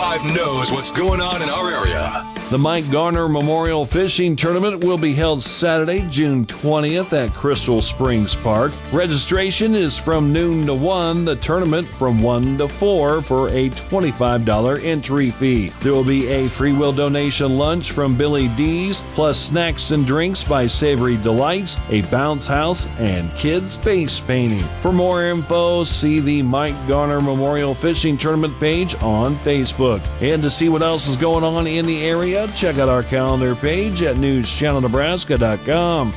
95 knows what's going on in our area. The Mike Garner Memorial Fishing Tournament will be held Saturday, June 20th at Crystal Springs Park. Registration is from noon to 1, the tournament from 1 to 4 for a $25 entry fee. There will be a free will donation lunch from Billy D's, plus snacks and drinks by Savory Delights, a bounce house, and kids face painting. For more info, see the Mike Garner Memorial Fishing Tournament page on Facebook. And to see what else is going on in the area, check out our calendar page at newschannelnebraska.com.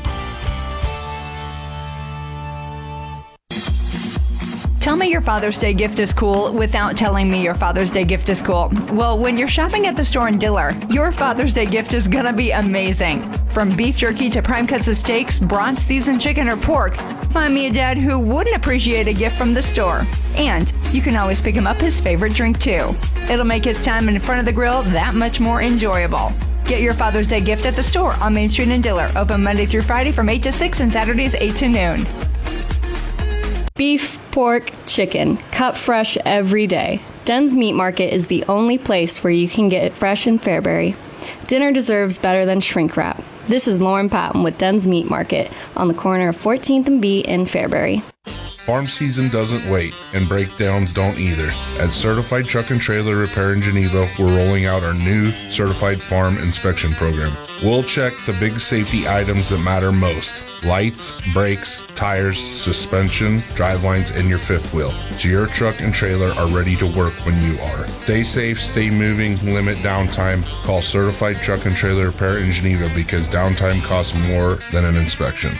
Tell me your Father's Day gift is cool without telling me your Father's Day gift is cool. Well, when you're shopping at the store in Diller, your Father's Day gift is gonna be amazing. From beef jerky to prime cuts of steaks, bronze seasoned chicken or pork, find me a dad who wouldn't appreciate a gift from the store. And you can always pick him up his favorite drink too. It'll make his time in front of the grill that much more enjoyable. Get your Father's Day gift at the store on Main Street in Diller. Open Monday through Friday from 8 to 6 and Saturdays 8 to noon. Beef, pork, chicken, cut fresh every day. Den's Meat Market is the only place where you can get it fresh in Fairbury. Dinner deserves better than shrink wrap. This is Lauren Patton with Den's Meat Market on the corner of 14th and B in Fairbury. Farm season doesn't wait, and breakdowns don't either. At Certified Truck and Trailer Repair in Geneva, we're rolling out our new Certified Farm Inspection Program. We'll check the big safety items that matter most: lights, brakes, tires, suspension, drivelines, and your fifth wheel, so your truck and trailer are ready to work when you are. Stay safe, stay moving, limit downtime. Call Certified Truck and Trailer Repair in Geneva because downtime costs more than an inspection.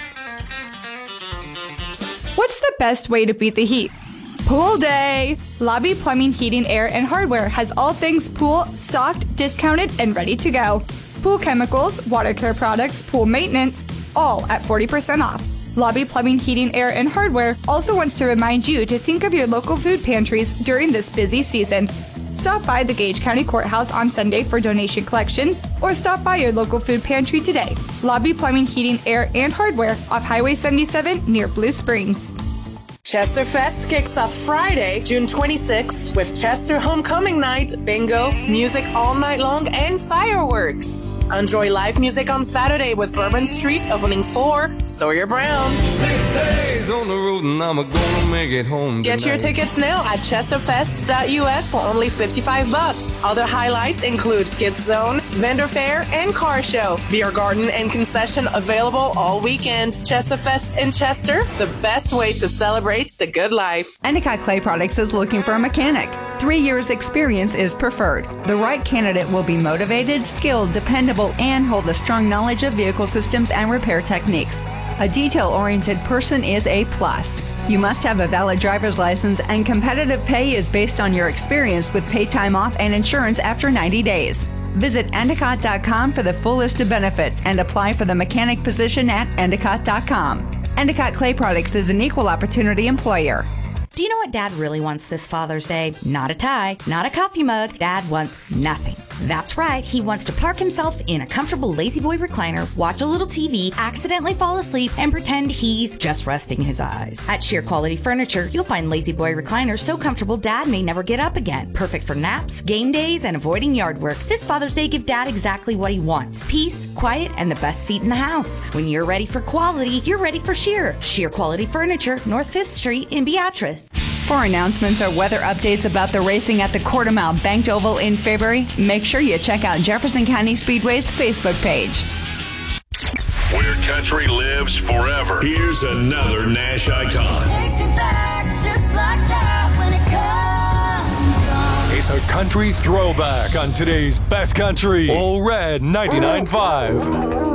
What's the best way to beat the heat? Pool day! Lobby Plumbing, Heating, Air, and Hardware has all things pool stocked, discounted, and ready to go. Pool chemicals, water care products, pool maintenance, all at 40% off. Lobby Plumbing, Heating, Air, and Hardware also wants to remind you to think of your local food pantries during this busy season. Stop by the Gage County Courthouse on Sunday for donation collections, or stop by your local food pantry today. Lobby Plumbing, Heating, Air, and Hardware off Highway 77 near Blue Springs. Chester Fest kicks off Friday, June 26th with Chester Homecoming Night, bingo, music all night long, and fireworks. Enjoy live music on Saturday with Bourbon Street opening 4, Sawyer Brown. 6 days on the road and I'm gonna make it home Get tonight. your tickets now at chesterfest.us for only $55. Other highlights include Kids Zone, vendor fair, and car show. Beer garden and concession available all weekend. Chesterfest in Chester, the best way to celebrate the good life. Endicott Clay Products is looking for a mechanic. 3 years experience is preferred. The right candidate will be motivated, skilled, dependable, and hold a strong knowledge of vehicle systems and repair techniques. A detail-oriented person is a plus. You must have a valid driver's license, and competitive pay is based on your experience with paid time off and insurance after 90 days. Visit Endicott.com for the full list of benefits and apply for the mechanic position at Endicott.com. Endicott Clay Products is an equal opportunity employer. Do you know what Dad really wants this Father's Day? Not a tie, not a coffee mug. Dad wants nothing. That's right, he wants to park himself in a comfortable Lazy Boy recliner, watch a little TV, accidentally fall asleep, and pretend he's just resting his eyes. At Sheer Quality Furniture, you'll find Lazy Boy recliners so comfortable Dad may never get up again. Perfect for naps, game days, and avoiding yard work. This Father's Day, give Dad exactly what he wants. Peace, quiet, and the best seat in the house. When you're ready for quality, you're ready for Sheer. Sheer Quality Furniture, North 5th Street in Beatrice. For announcements or weather updates about the racing at the Quarter Mile Banked Oval in February, make sure you check out Jefferson County Speedway's Facebook page. Where country lives forever. Here's another Nash icon. Takes me back just like that when it comes on. It's a country throwback on today's Best Country. All Red 99.5.